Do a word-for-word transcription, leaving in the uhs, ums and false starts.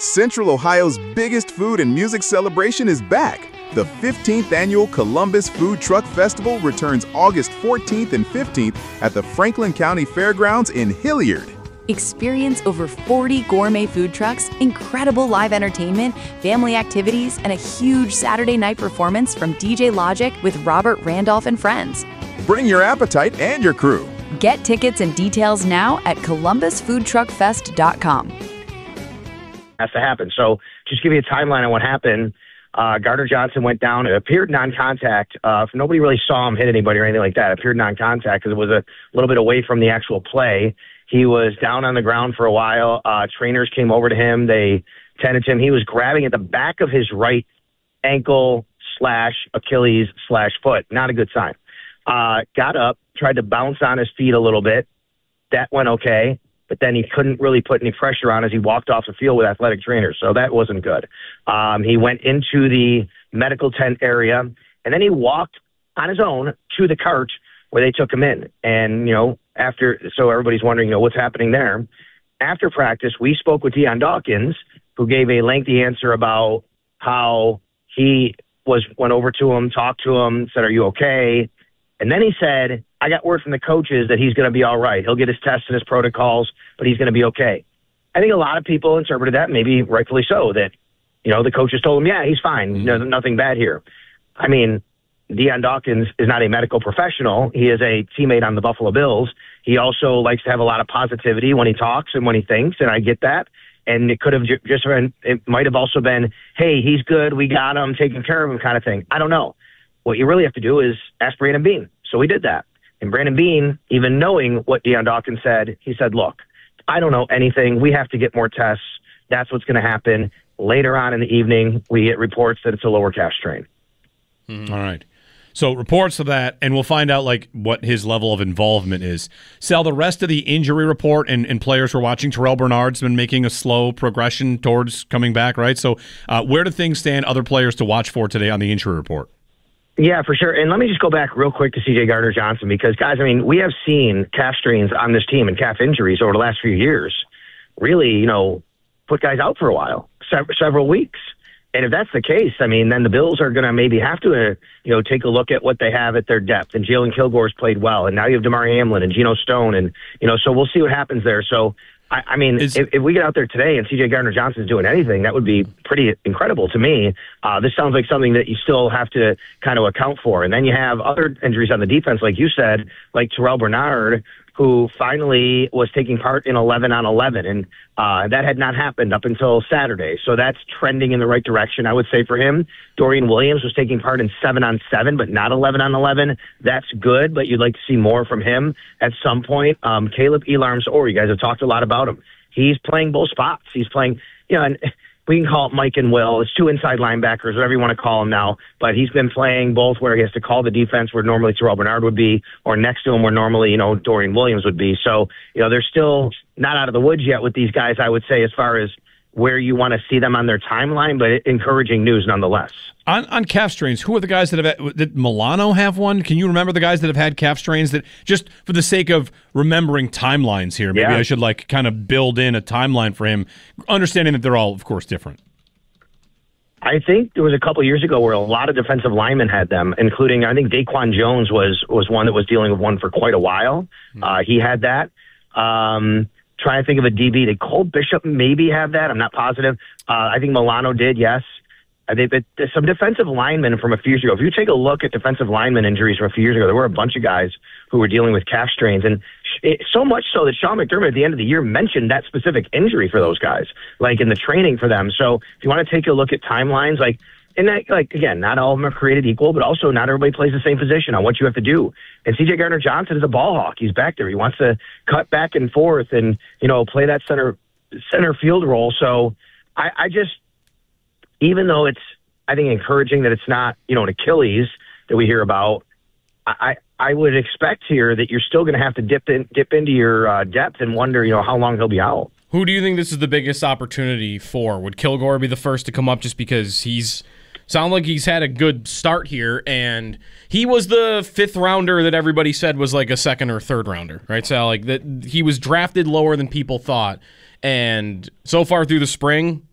Central Ohio's biggest food and music celebration is back. The fifteenth Annual Columbus Food Truck Festival returns August fourteenth and fifteenth at the Franklin County Fairgrounds in Hilliard. Experience over forty gourmet food trucks, incredible live entertainment, family activities, and a huge Saturday night performance from D J Logic with Robert Randolph and friends. Bring your appetite and your crew. Get tickets and details now at columbus food truck fest dot com. Has to happen. So just give you a timeline on what happened. Uh, Gardner Johnson went down. It appeared non-contact. Uh, nobody really saw him hit anybody or anything like that. It appeared non-contact because it was a little bit away from the actual play. He was down on the ground for a while. Uh, trainers came over to him. They tended to him. He was grabbing at the back of his right ankle slash Achilles slash foot. Not a good sign. Uh, got up, tried to bounce on his feet a little bit. That went okay. But then he couldn't really put any pressure on as he walked off the field with athletic trainers. So that wasn't good. Um, he went into the medical tent area, and then he walked on his own to the cart where they took him in. And, you know, after, so everybody's wondering, you know, what's happening there. After practice, we spoke with Dion Dawkins, who gave a lengthy answer about how he was, went over to him, talked to him, said, "Are you okay?" And then he said, "I got word from the coaches that he's going to be all right. He'll get his tests and his protocols, but he's going to be okay." I think a lot of people interpreted that, maybe rightfully so, that, you know, the coaches told him, "Yeah, he's fine. Mm-hmm. No, nothing bad here." I mean, Dion Dawkins is not a medical professional. He is a teammate on the Buffalo Bills. He also likes to have a lot of positivity when he talks and when he thinks, and I get that. And it could have ju- just been, it might have also been, "Hey, he's good. We got him, taking care of him," kind of thing. I don't know. What you really have to do is ask Brandon Beane. So we did that. And Brandon Beane, even knowing what Dion Dawkins said, he said, "Look, I don't know anything. We have to get more tests. That's what's going to happen." Later on in the evening, we get reports that it's a lower calf strain. Mm-hmm. All right. So reports of that, and we'll find out like what his level of involvement is. Sal, the rest of the injury report and, and players we're watching, Terrell Bernard's been making a slow progression towards coming back, right? So uh, where do things stand, other players to watch for today on the injury report? Yeah, for sure. And let me just go back real quick to C J Gardner Johnson because, guys, I mean, we have seen calf strains on this team and calf injuries over the last few years really, you know, put guys out for a while, sev- several weeks. And if that's the case, I mean, then the Bills are going to maybe have to, uh, you know, take a look at what they have at their depth. And Jalen Kilgore's played well. And now you have DeMar Hamlin and Geno Stone. And, you know, so we'll see what happens there. So, I, I mean, Is, if, if we get out there today and C J Gardner Johnson's doing anything, that would be pretty incredible to me. Uh, this sounds like something that you still have to kind of account for. And then you have other injuries on the defense, like you said, like Terrell Bernard, who finally was taking part in eleven on eleven. And uh, that had not happened up until Saturday. So that's trending in the right direction, I would say, for him. Dorian Williams was taking part in seven on seven, but not eleven on eleven. That's good, but you'd like to see more from him at some point. Um, Caleb Elarms-Orr, you guys have talked a lot about him. He's playing both spots. He's playing, you know, and we can call it Mike and Will. It's two inside linebackers, whatever you want to call them now. But he's been playing both where he has to call the defense where normally Terrell Bernard would be, or next to him where normally, you know, Dorian Williams would be. So, you know, they're still not out of the woods yet with these guys, I would say, as far as where you want to see them on their timeline, but encouraging news nonetheless. On on calf strains, who are the guys that have had, did Milano have one? Can you remember the guys that have had calf strains? That just for the sake of remembering timelines here, maybe yeah. I should like kind of build in a timeline for him, understanding that they're all, of course, different. I think there was a couple years ago where a lot of defensive linemen had them, including I think Daquan Jones was was one that was dealing with one for quite a while. Mm-hmm. Uh, he had that. Um, trying to think of a D B. Did Cole Bishop maybe have that? I'm not positive. Uh, I think Milano did, yes. I think that there's some defensive linemen from a few years ago. If you take a look at defensive lineman injuries from a few years ago, there were a bunch of guys who were dealing with calf strains. And it, so much so that Sean McDermott at the end of the year mentioned that specific injury for those guys, like in the training for them. So if you want to take a look at timelines, like, and that, like, again, not all of them are created equal, but also not everybody plays the same position on what you have to do. And C J Gardner Johnson is a ball hawk. He's back there. He wants to cut back and forth and, you know, play that center center field role. So I, I just, even though it's, I think, encouraging that it's not, you know, an Achilles that we hear about, I, I would expect here that you're still going to have to dip in, dip into your uh, depth and wonder, you know, how long he'll be out. Who do you think this is the biggest opportunity for? Would Kilgore be the first to come up just because he's sound like he's had a good start here, and he was the fifth rounder that everybody said was like a second or third rounder, right? So like that he was drafted lower than people thought, and so far through the spring,